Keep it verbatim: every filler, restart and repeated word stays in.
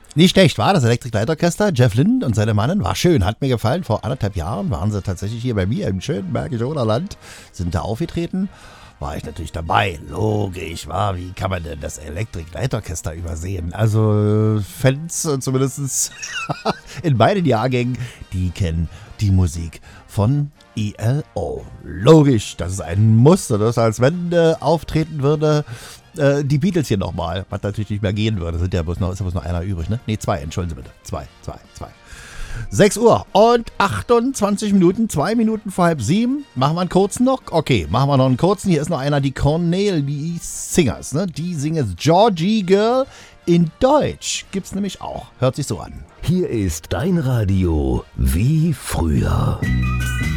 Nicht schlecht, war das Electric Light Orchester. Jeff Lynne und seine Mannen, war schön, hat mir gefallen. Vor anderthalb Jahren waren sie tatsächlich hier bei mir im schönen Bergisch Oderland, sind da aufgetreten. War ich natürlich dabei, logisch, war, wie kann man denn das Electric Light Orchester übersehen? Also Fans, zumindest in beiden Jahrgängen, die kennen die Musik von E L O. Logisch, das ist ein Muster, das als wenn äh, auftreten würde, äh, die Beatles hier nochmal, was natürlich nicht mehr gehen würde, sind ja bloß noch, ist ja bloß noch einer übrig, ne? Ne, zwei, entschuldigen Sie bitte, zwei, zwei, zwei. sechs Uhr und achtundzwanzig Minuten, zwei Minuten vor halb sieben. Machen wir einen kurzen noch? Okay, machen wir noch einen kurzen. Hier ist noch einer, die Cornelius Singers, ne? Die singen jetzt Georgie Girl in Deutsch. Gibt's nämlich auch. Hört sich so an. Hier ist dein Radio wie früher.